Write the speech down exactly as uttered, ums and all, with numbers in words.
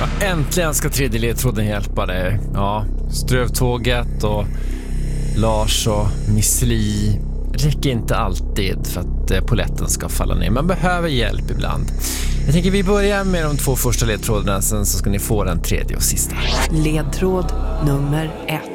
Ja, äntligen ska tredje ledtråden hjälpa dig. Ja, Strövtåget och Lars och Miss Li räcker inte alltid för att poletten ska falla ner. Man behöver hjälp ibland. Jag tänker vi börjar med de två första ledtrådarna, sen så ska ni få den tredje och sista. Ledtråd nummer ett.